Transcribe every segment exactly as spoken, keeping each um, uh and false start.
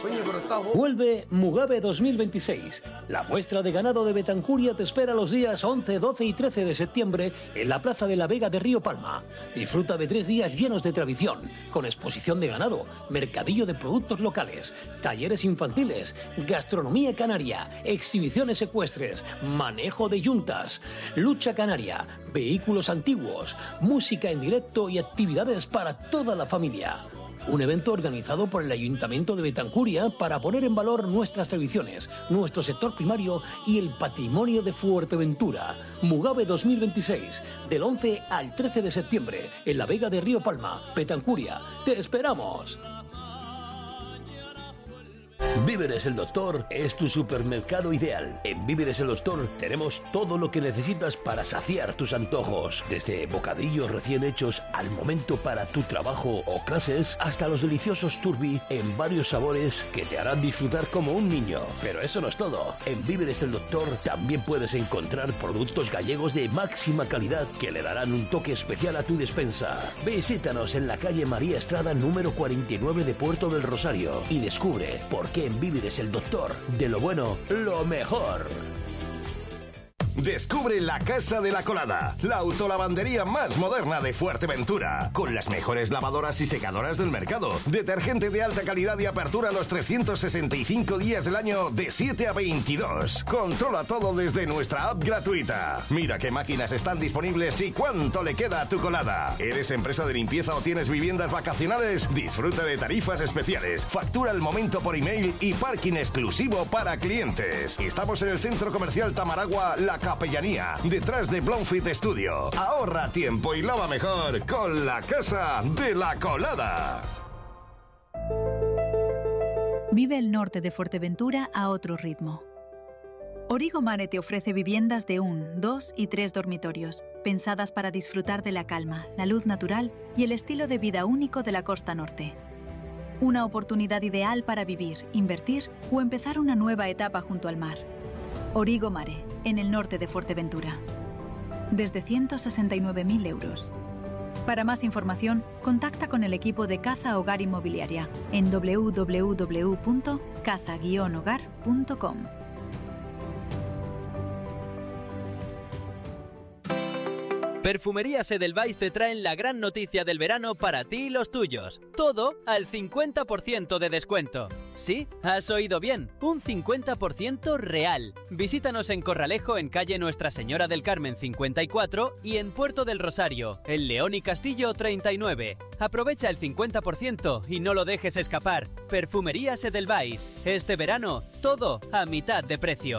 Vuelve Mugabe dos mil veintiséis. La muestra de ganado de Betancuria te espera los días once, doce y trece de septiembre en la Plaza de la Vega de Río Palma. Disfruta de tres días llenos de tradición, con exposición de ganado, mercadillo de productos locales, talleres infantiles, gastronomía canaria, exhibiciones ecuestres, manejo de yuntas, lucha canaria, vehículos antiguos, música en directo y actividades para toda la familia. Un evento organizado por el Ayuntamiento de Betancuria para poner en valor nuestras tradiciones, nuestro sector primario y el patrimonio de Fuerteventura. Mugabe dos mil veintiséis, del once al trece de septiembre, en la Vega de Río Palma, Betancuria. ¡Te esperamos! Víveres El Doctor es tu supermercado ideal. En Víveres El Doctor tenemos todo lo que necesitas para saciar tus antojos. Desde bocadillos recién hechos al momento para tu trabajo o clases, hasta los deliciosos turbi en varios sabores que te harán disfrutar como un niño. Pero eso no es todo. En Víveres El Doctor también puedes encontrar productos gallegos de máxima calidad que le darán un toque especial a tu despensa. Visítanos en la calle María Estrada número cuarenta y nueve de Puerto del Rosario y descubre por qué en Víveres El Doctor, de lo bueno, lo mejor. Descubre la Casa de la Colada, la autolavandería más moderna de Fuerteventura, con las mejores lavadoras y secadoras del mercado, detergente de alta calidad y apertura los trescientos sesenta y cinco días del año de siete a veintidós. Controla todo desde nuestra app gratuita. Mira qué máquinas están disponibles y cuánto le queda a tu colada. ¿Eres empresa de limpieza o tienes viviendas vacacionales? Disfruta de tarifas especiales, factura al momento por email y parking exclusivo para clientes. Estamos en el Centro Comercial Tamaragua, La Capellanía, detrás de Blomfit Studio. Ahorra tiempo y lava mejor con la Casa de la Colada. Vive el norte de Fuerteventura a otro ritmo. Origo Mare te ofrece viviendas de un, dos y tres dormitorios, pensadas para disfrutar de la calma, la luz natural y el estilo de vida único de la costa norte. Una oportunidad ideal para vivir, invertir o empezar una nueva etapa junto al mar. Origo Mare, en el norte de Fuerteventura. Desde ciento sesenta y nueve mil euros. Para más información, contacta con el equipo de Caza Hogar Inmobiliaria en doble u doble u doble u punto caza guion hogar punto com. Perfumerías Edelweiss te traen la gran noticia del verano para ti y los tuyos. Todo al cincuenta por ciento de descuento. Sí, has oído bien, un cincuenta por ciento real. Visítanos en Corralejo, en calle Nuestra Señora del Carmen cincuenta y cuatro y en Puerto del Rosario, en León y Castillo treinta y nueve. Aprovecha el cincuenta por ciento y no lo dejes escapar. Perfumerías Edelweiss. Este verano, todo a mitad de precio.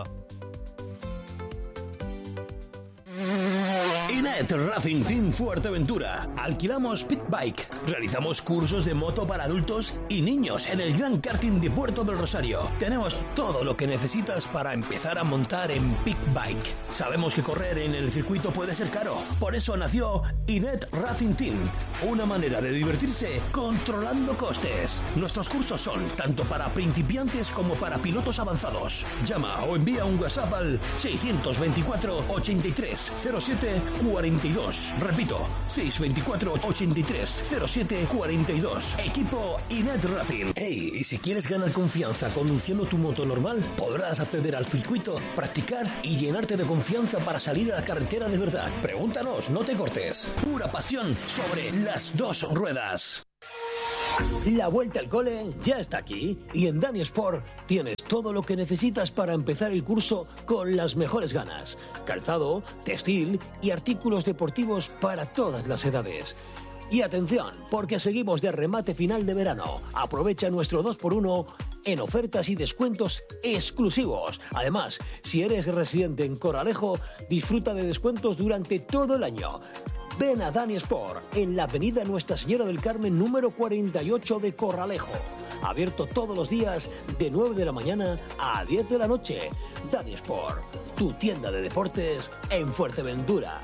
Inet Racing Team Fuerteventura. Alquilamos Pit Bike. Realizamos cursos de moto para adultos y niños en el Gran Karting de Puerto del Rosario. Tenemos todo lo que necesitas para empezar a montar en Pit Bike. Sabemos que correr en el circuito puede ser caro. Por eso nació Inet Racing Team. Una manera de divertirse controlando costes. Nuestros cursos son tanto para principiantes como para pilotos avanzados. Llama o envía un WhatsApp al seiscientos veinticuatro ochenta y tres cero siete cuarenta y dos. Repito, seiscientos veinticuatro ochenta y tres cero siete cuarenta y dos. Equipo Inet Racing. Hey, y si quieres ganar confianza conduciendo tu moto normal, podrás acceder al circuito, practicar y llenarte de confianza para salir a la carretera de verdad. Pregúntanos, no te cortes. Pura pasión sobre las dos ruedas. La vuelta al cole ya está aquí y en Dani Sport tienes todo lo que necesitas para empezar el curso con las mejores ganas. Calzado, textil y artículos deportivos para todas las edades. Y atención, porque seguimos de remate final de verano. Aprovecha nuestro dos por uno en ofertas y descuentos exclusivos. Además, si eres residente en Corralejo, disfruta de descuentos durante todo el año. Ven a Dani Sport, en la avenida Nuestra Señora del Carmen número cuarenta y ocho de Corralejo. Abierto todos los días de nueve de la mañana a diez de la noche. Dani Sport, tu tienda de deportes en Fuerteventura.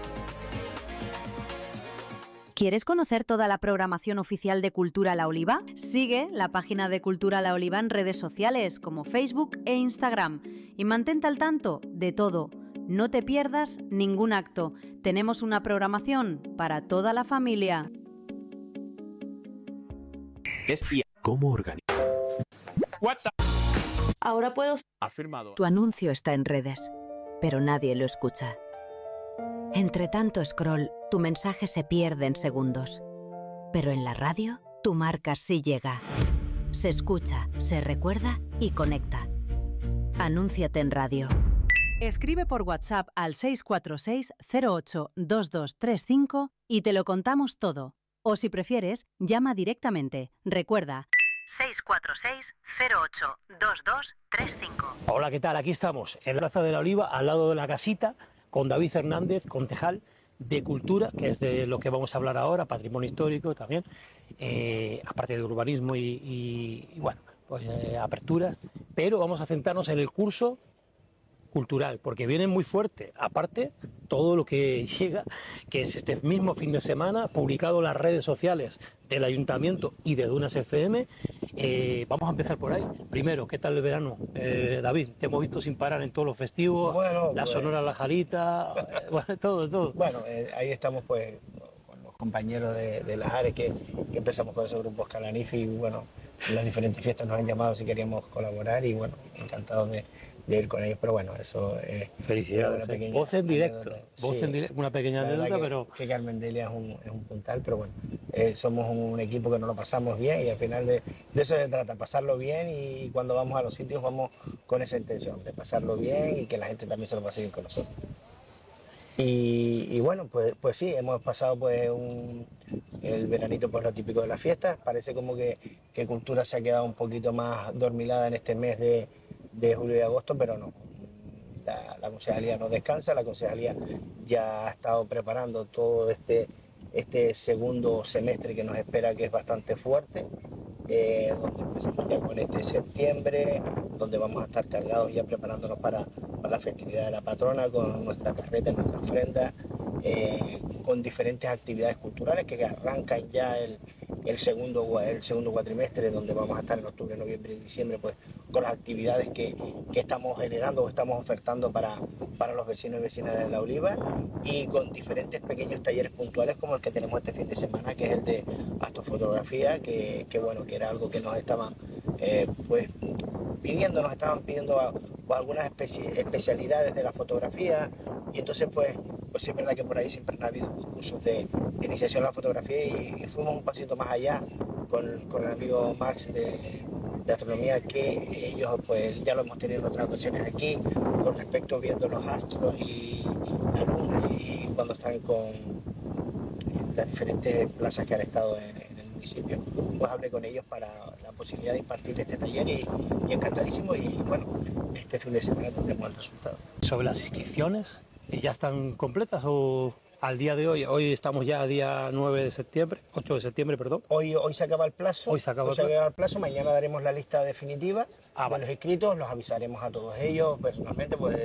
¿Quieres conocer toda la programación oficial de Cultura La Oliva? Sigue la página de Cultura La Oliva en redes sociales como Facebook e Instagram y mantente al tanto de todo. No te pierdas ningún acto. Tenemos una programación para toda la familia. Es y cómo organizar. WhatsApp. Ahora puedo... Afirmado. Tu anuncio está en redes, pero nadie lo escucha. Entre tanto scroll, tu mensaje se pierde en segundos. Pero en la radio, tu marca sí llega. Se escucha, se recuerda y conecta. Anúnciate en radio. Escribe por WhatsApp al seis cuatro seis, cero ocho, dos dos tres cinco y te lo contamos todo. O si prefieres, llama directamente. Recuerda, seis cuatro seis, cero ocho, dos dos tres cinco. Hola, ¿qué tal? Aquí estamos, en la Plaza de la Oliva, al lado de la casita, con David Hernández, concejal de Cultura, que es de lo que vamos a hablar ahora, patrimonio histórico también, eh, aparte de urbanismo y, y, y bueno, pues eh, aperturas, pero vamos a centrarnos en el curso cultural, porque viene muy fuerte, aparte todo lo que llega, que es este mismo fin de semana, publicado en las redes sociales del Ayuntamiento y de Dunas F M. Eh, vamos a empezar por ahí. Primero, ¿qué tal el verano? Eh, David, te hemos visto sin parar en todos los festivos, bueno, la pues, Sonora La Jarita, eh, bueno, todo, todo. Bueno, eh, ahí estamos pues con los compañeros de, de Las Ares que, que empezamos con esos grupos Calanifi y bueno, en las diferentes fiestas nos han llamado si queríamos colaborar y bueno, encantados de de ir con ellos, pero bueno, eso es... Eh, Felicidades, eh. voz en directo, voz sí, en directo, una pequeña anécdota, que, pero... que Carmen Delia es un, es un puntal, pero bueno, eh, somos un equipo que nos lo pasamos bien y al final de, de eso se trata, pasarlo bien y cuando vamos a los sitios vamos con esa intención, de pasarlo bien y que la gente también se lo pase bien con nosotros. Y, y bueno, pues, pues sí, hemos pasado pues un, el veranito por lo típico de las fiestas, parece como que, que Cultura se ha quedado un poquito más dormilada en este mes de de julio y agosto, pero no. La, la concejalía no descansa, la concejalía ya ha estado preparando todo este, este segundo semestre que nos espera, que es bastante fuerte, eh, donde empezamos ya con este septiembre, donde vamos a estar cargados ya preparándonos para, para la festividad de la patrona, con nuestra carreta, nuestra ofrenda, eh, con diferentes actividades culturales que arrancan ya el, el, segundo, el segundo cuatrimestre, donde vamos a estar en octubre, noviembre y diciembre, pues con las actividades que, que estamos generando o estamos ofertando para, para los vecinos y vecinas de La Oliva y con diferentes pequeños talleres puntuales como el que tenemos este fin de semana, que es el de astrofotografía, que, que bueno, que era algo que nos estaban eh, pues pidiendo, nos estaban pidiendo a, pues, algunas especi especialidades de la fotografía y entonces pues, pues sí es verdad que por ahí siempre han habido cursos de, de iniciación a la fotografía y, y fuimos un pasito más allá con, con el amigo Max de de astronomía, que ellos pues ya lo hemos tenido en otras ocasiones aquí con respecto viendo los astros y la luna y cuando están con las diferentes plazas que han estado en, en el municipio, pues hablé con ellos para la posibilidad de impartir este taller y, y encantadísimo y bueno, este fin de semana tendremos el resultado. ¿Sobre las inscripciones? ¿Ya están completas o...? Al día de hoy, hoy estamos ya a día nueve de septiembre, ocho de septiembre, perdón. Hoy, hoy se acaba el plazo. Hoy se acaba, hoy el, se plazo. acaba el plazo. Mañana daremos la lista definitiva ah, de vale. los inscritos, los avisaremos a todos ellos personalmente. Pues,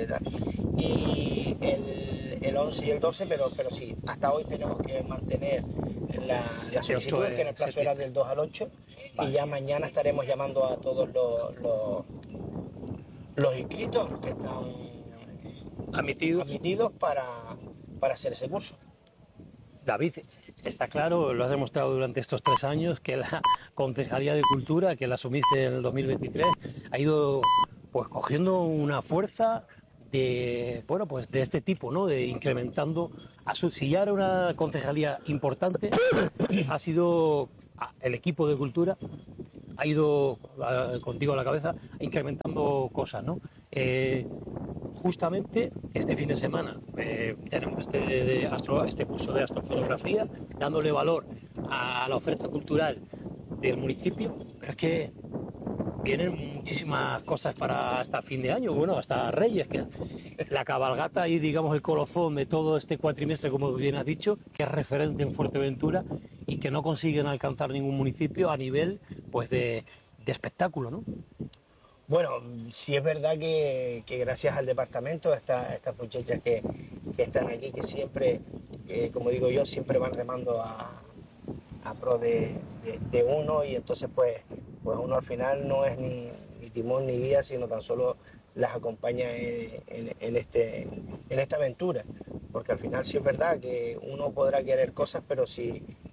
y el, el once y el doce, pero, pero sí, hasta hoy tenemos que mantener la, la solicitud, que en el plazo era del dos al ocho. Vale. Y ya mañana estaremos llamando a todos los, los, los inscritos, los que están admitidos, admitidos para... para hacer ese curso. David, está claro, lo has demostrado durante estos tres años, que la Concejalía de Cultura, que la asumiste en el dos mil veintitrés, ha ido pues cogiendo una fuerza de, bueno, pues de este tipo, ¿no? De incrementando, a su, si ya era una concejalía importante, ha sido el equipo de Cultura, ha ido contigo a la cabeza, incrementando cosas, ¿no? Eh, justamente este fin de semana eh, tenemos este, de astro, este curso de astrofotografía, dándole valor a la oferta cultural del municipio, pero es que vienen muchísimas cosas para hasta fin de año, bueno, hasta Reyes, que la cabalgata y digamos el colofón de todo este cuatrimestre, como bien has dicho, que es referente en Fuerteventura y que no consiguen alcanzar ningún municipio a nivel pues de, de espectáculo, ¿no? Bueno, sí es verdad que, que gracias al departamento, a esta, estas muchachas que, que están aquí, que siempre, eh, como digo yo, siempre van remando a, a pro de, de, de uno y entonces pues, pues uno al final no es ni, ni timón ni guía, sino tan solo las acompaña en, en, en, este, en esta aventura. Porque al final sí es verdad que uno podrá querer cosas, pero si,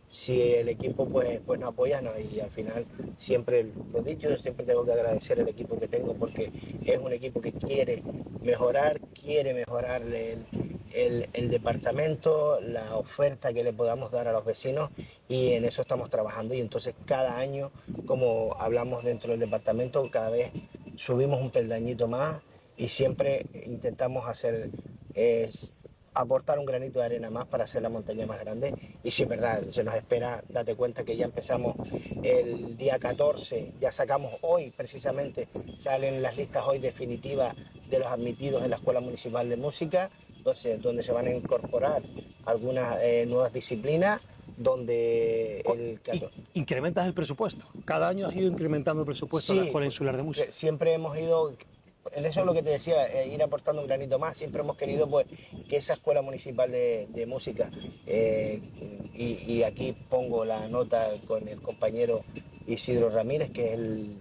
si el equipo pues, pues no apoya, no, y al final siempre lo he dicho, siempre tengo que agradecer el equipo que tengo porque es un equipo que quiere mejorar, quiere mejorar el, el, el departamento, la oferta que le podamos dar a los vecinos y en eso estamos trabajando y entonces cada año, como hablamos dentro del departamento, cada vez subimos un peldañito más y siempre intentamos hacer... Es, aportar un granito de arena más para hacer la montaña más grande y si es verdad, se nos espera, date cuenta que ya empezamos el día catorce, ya sacamos hoy precisamente, salen las listas hoy definitivas de los admitidos en la Escuela Municipal de Música, entonces, donde se van a incorporar algunas eh, nuevas disciplinas, donde el... ¿Incrementas el presupuesto? Cada año has ido incrementando el presupuesto sí, en la Escuela Insular de Música. Siempre hemos ido... En eso es lo que te decía, eh, ir aportando un granito más. Siempre hemos querido pues, que esa Escuela Municipal de, de Música, eh, y, y aquí pongo la nota con el compañero Isidro Ramírez, que es el,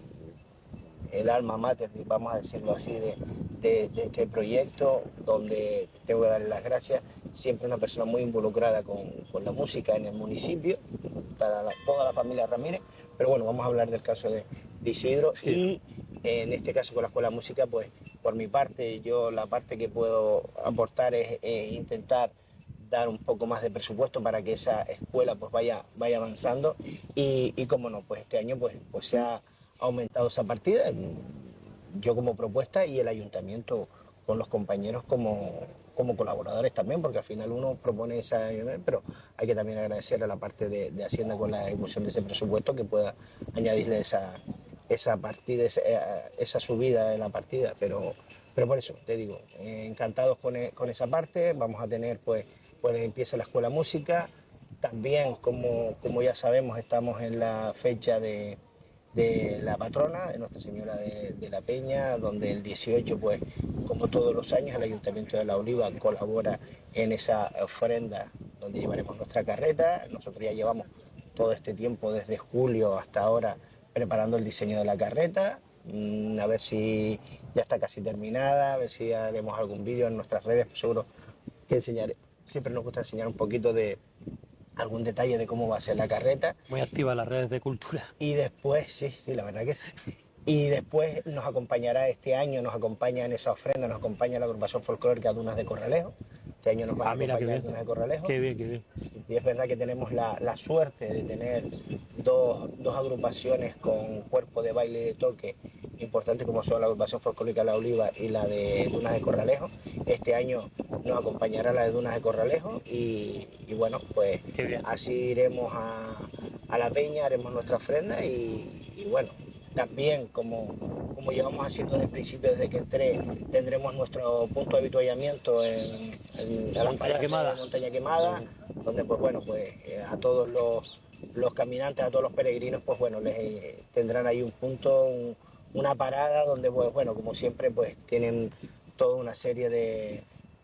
el alma mater, vamos a decirlo así, de, de, de este proyecto, donde tengo que darle las gracias. Siempre una persona muy involucrada con, con la música en el municipio, toda la, toda la familia Ramírez. Pero bueno, vamos a hablar del caso de, de Isidro. Sí. Y en este caso con la Escuela de Música, pues por mi parte, yo la parte que puedo aportar es eh, intentar dar un poco más de presupuesto para que esa escuela pues vaya, vaya avanzando y, y como no, pues este año pues, pues se ha aumentado esa partida, yo como propuesta y el ayuntamiento con los compañeros como, como colaboradores también, porque al final uno propone esa, pero hay que también agradecer a la parte de, de Hacienda con la ejecución de ese presupuesto que pueda añadirle esa esa partida, esa, esa subida de la partida, pero, pero por eso te digo, eh, encantados con, e, con esa parte. Vamos a tener pues, pues empieza la Escuela de Música, también como, como ya sabemos estamos en la fecha de, de la patrona, de Nuestra Señora de, de la Peña, donde el dieciocho pues como todos los años el Ayuntamiento de La Oliva colabora en esa ofrenda donde llevaremos nuestra carreta. Nosotros ya llevamos todo este tiempo desde julio hasta ahora preparando el diseño de la carreta, a ver si ya está casi terminada, a ver si haremos algún vídeo en nuestras redes, seguro que enseñaré. Siempre nos gusta enseñar un poquito de algún detalle de cómo va a ser la carreta. Muy activa las redes de cultura. Y después, sí, sí, la verdad que sí. Y después nos acompañará este año, nos acompaña en esa ofrenda, nos acompaña la agrupación folclórica Dunas de Corralejo. Este año nos va ah, a acompañar Dunas de Corralejo. Qué bien, qué bien. Y es verdad que tenemos la, la suerte de tener dos, dos agrupaciones con cuerpo de baile y de toque importantes como son la agrupación folclórica La Oliva y la de Dunas de Corralejo. Este año nos acompañará la de Dunas de Corralejo y, y bueno, pues así iremos a, a la peña, haremos nuestra ofrenda y, y bueno, también, como, como llevamos haciendo desde el principio, desde que entré, tendremos nuestro punto de avituallamiento en, en la montaña quemada, montaña quemada donde pues bueno, pues eh, a todos los, los caminantes, a todos los peregrinos, pues bueno, les eh, tendrán ahí un punto, un, una parada donde pues bueno, como siempre, pues tienen toda una serie de,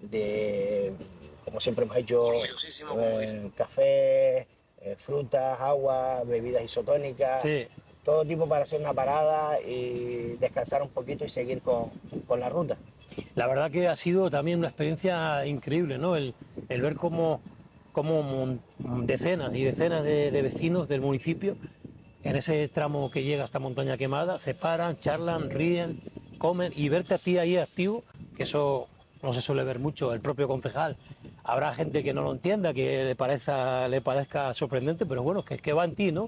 de como siempre hemos hecho, eh, café, eh, frutas, agua, bebidas isotónicas. Sí. Todo tipo para hacer una parada y descansar un poquito y seguir con, con la ruta. La verdad que ha sido también una experiencia increíble, ¿no? El, el ver cómo, cómo decenas y decenas de, de vecinos del municipio, en ese tramo que llega hasta Montaña Quemada, se paran, charlan, ríen, comen y verte a ti ahí activo, que eso no se suele ver mucho, el propio concejal. Habrá gente que no lo entienda, que le parezca, le parezca sorprendente, pero bueno, que, que va en ti, ¿no?